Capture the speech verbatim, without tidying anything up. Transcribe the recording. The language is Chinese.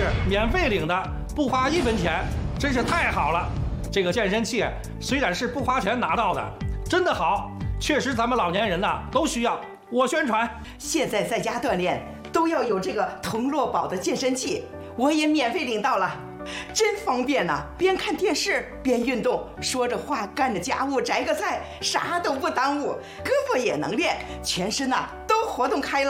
是免费领的，不花一分钱，真是太好了。这个健身器虽然是不花钱拿到的，真的好，确实咱们老年人呐都需要。我宣传， 现在在家锻炼都要有这个同乐宝的健身器，我也免费领到了。真方便呐、啊！边看电视边运动，说着话干着家务，摘个菜，啥都不耽误，胳膊也能练，全身呐、啊、都活动开了。